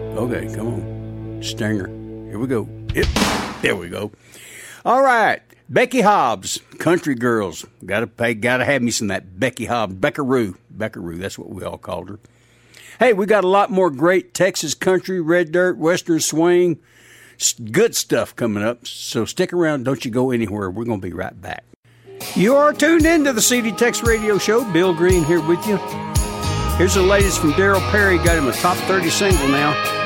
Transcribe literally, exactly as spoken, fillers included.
Okay, come on. Stinger. Here we go. Yep. There we go. All right. Becky Hobbs, Country Girls. Gotta pay, gotta have me some of that Becky Hobbs. Beckaroo. Beckaroo, that's what we all called her. Hey, we got a lot more great Texas country, red dirt, western swing, good stuff coming up. So stick around. Don't you go anywhere. We're going to be right back. You are tuned into the C D Tex Radio Show. Bill Green here with you. Here's the latest from Daryl Perry. Got him a top thirty single now.